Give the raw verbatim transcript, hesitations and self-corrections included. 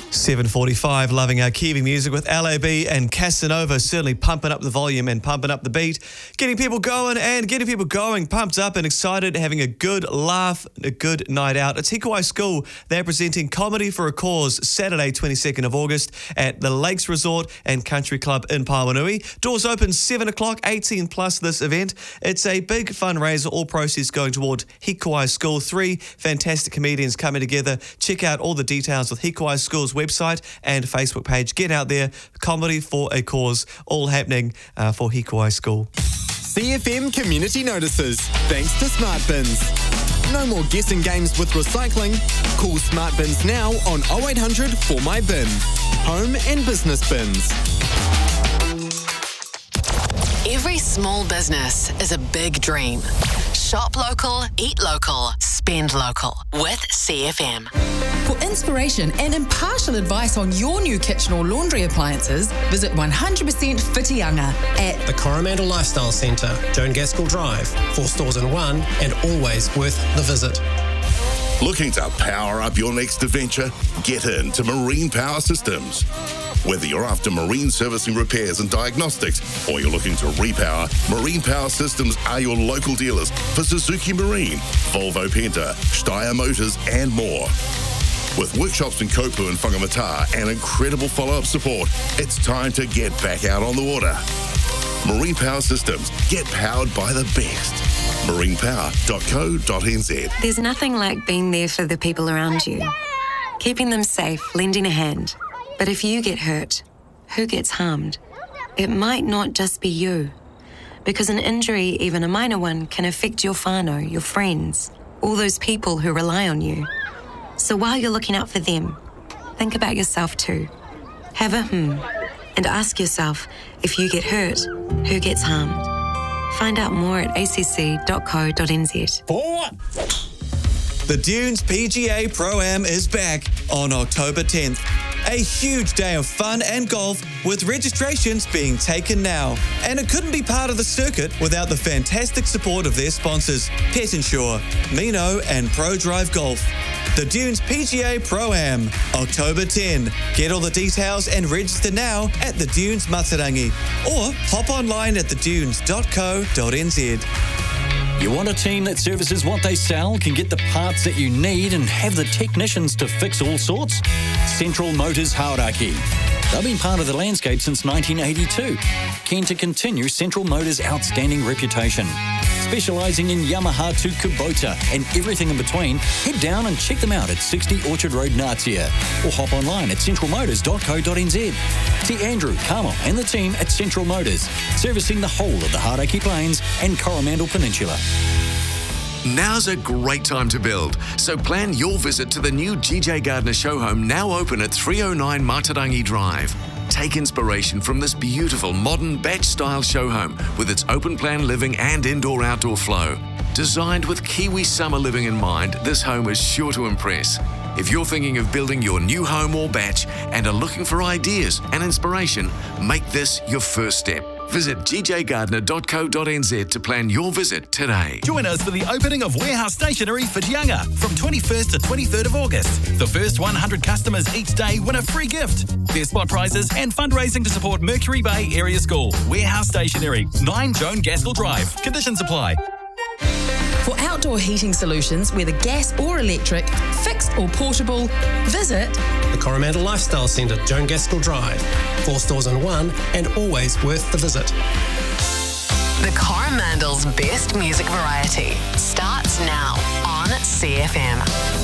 seven forty-five, loving our Kiwi music with L A B and Casanova, certainly pumping up the volume and pumping up the beat, getting people going and getting people going, pumped up and excited, having a good laugh, a good night out. It's Hikuai School. They're presenting Comedy for a Cause Saturday, twenty-second of August at the Lakes Resort and Country Club in Pawanui. Doors open seven o'clock, eighteen plus this event. It's a big fundraiser, all proceeds going toward Hikuai School. Three fantastic comedians coming together. Check out all the details with Hikuai School's website and Facebook page. Get out there. Comedy for a Cause, all happening uh, for Hikuai School. C F M Community Notices, thanks to Smart Bins. No more guessing games with recycling. Call Smart Bins now on oh eight hundred for my bin. Home and business bins. Every small business is a big dream. Shop local, eat local, spend local with C F M. For inspiration and impartial advice on your new kitchen or laundry appliances, visit one hundred percent Whitianga at the Coromandel Lifestyle Centre, Joan Gaskell Drive, four stores in one, and always worth the visit. Looking to power up your next adventure? Get into Marine Power Systems. Whether you're after marine servicing, repairs and diagnostics, or you're looking to repower, Marine Power Systems are your local dealers for Suzuki Marine, Volvo Penta, Steyr Motors and more. With workshops in Kopu and Whangamata and incredible follow-up support, it's time to get back out on the water. Marine Power Systems. Get powered by the best. marine power dot co dot n z. There's nothing like being there for the people around you. Keeping them safe, lending a hand. But if you get hurt, who gets harmed? It might not just be you. Because an injury, even a minor one, can affect your whānau, your friends, all those people who rely on you. So while you're looking out for them, think about yourself too. Have a hmm, and ask yourself, if you get hurt, who gets harmed? Find out more at a c c dot co dot n z. For The Dunes P G A Pro-Am is back on October tenth. A huge day of fun and golf with registrations being taken now. And it couldn't be part of the circuit without the fantastic support of their sponsors, Pet Insure, Mino and Pro Drive Golf. The Dunes P G A Pro-Am, October tenth. Get all the details and register now at the Dunes Matarangi or hop online at the dunes dot co dot n z. You want a team that services what they sell, can get the parts that you need and have the technicians to fix all sorts? Central Motors Hauraki. They've been part of the landscape since nineteen eighty-two. Keen to continue Central Motors' outstanding reputation. Specialising in Yamaha to Kubota and everything in between, head down and check them out at sixty Orchard Road, Ngatea, or hop online at central motors dot co dot n z. See Andrew, Carmel and the team at Central Motors, servicing the whole of the Hauraki Plains and Coromandel Peninsula. Now's a great time to build, so plan your visit to the new G J Gardner show home, now open at three oh nine Matarangi Drive. Take inspiration from this beautiful modern batch-style show home with its open-plan living and indoor-outdoor flow. Designed with Kiwi summer living in mind, this home is sure to impress. If you're thinking of building your new home or batch and are looking for ideas and inspiration, make this your first step. Visit g j gardner dot co dot n z to plan your visit today. Join us for the opening of Warehouse Stationery Whitianga from twenty-first to twenty-third of August. The first one hundred customers each day win a free gift. There's spot prizes and fundraising to support Mercury Bay Area School. Warehouse Stationery, nine Joan Gaskell Drive. Conditions apply. For outdoor heating solutions, whether gas or electric, fixed or portable, visit the Coromandel Lifestyle Centre, Joan Gaskell Drive, four stores in one, and always worth the visit. The Coromandel's best music variety starts now on C F M.